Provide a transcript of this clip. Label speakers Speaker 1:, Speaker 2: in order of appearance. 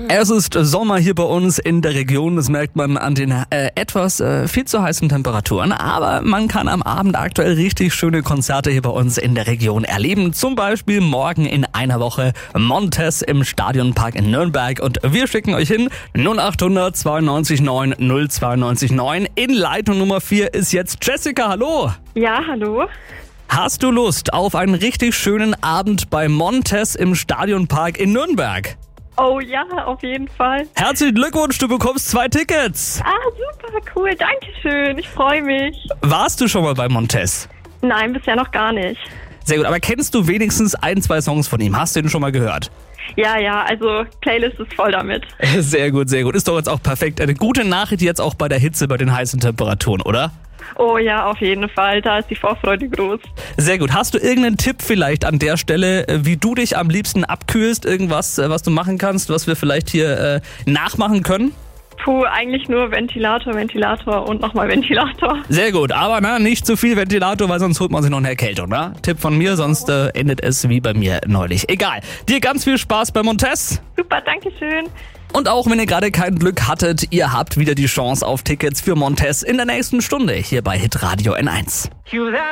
Speaker 1: Es ist Sommer hier bei uns in der Region, das merkt man an den etwas viel zu heißen Temperaturen, aber man kann am Abend aktuell richtig schöne Konzerte hier bei uns in der Region erleben. Zum Beispiel morgen in einer Woche Montez im Stadionpark in Nürnberg und wir schicken euch hin 0800 92 9 092 9. In Leitung Nummer 4 ist jetzt Jessica, hallo!
Speaker 2: Ja, hallo.
Speaker 1: Hast du Lust auf einen richtig schönen Abend bei Montez im Stadionpark in Nürnberg?
Speaker 2: Oh ja, auf jeden Fall.
Speaker 1: Herzlichen Glückwunsch, du bekommst 2 Tickets.
Speaker 2: Super, cool, danke schön, ich freue mich.
Speaker 1: Warst du schon mal bei Montez?
Speaker 2: Nein, bisher noch gar nicht.
Speaker 1: Sehr gut, aber kennst du wenigstens 1, 2 Songs von ihm? Hast du den schon mal gehört?
Speaker 2: Ja, also Playlist ist voll damit.
Speaker 1: Sehr gut, sehr gut. Ist doch jetzt auch perfekt. Eine gute Nachricht jetzt auch bei der Hitze, bei den heißen Temperaturen, oder?
Speaker 2: Oh ja, auf jeden Fall, da ist die Vorfreude groß.
Speaker 1: Sehr gut. Hast du irgendeinen Tipp vielleicht an der Stelle, wie du dich am liebsten abkühlst? Irgendwas, was du machen kannst, was wir vielleicht hier nachmachen können?
Speaker 2: Puh, eigentlich nur Ventilator und nochmal Ventilator.
Speaker 1: Sehr gut, aber nicht zu viel Ventilator, weil sonst holt man sich noch eine Erkältung, ne? Tipp von mir, sonst endet es wie bei mir neulich. Egal. Dir ganz viel Spaß bei Montez.
Speaker 2: Super, danke schön.
Speaker 1: Und auch wenn ihr gerade kein Glück hattet, ihr habt wieder die Chance auf Tickets für Montez in der nächsten Stunde hier bei Hitradio N1.